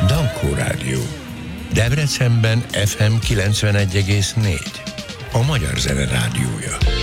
Dankó Rádió. Debrecenben FM 91,4. A Magyar Zene Rádiója.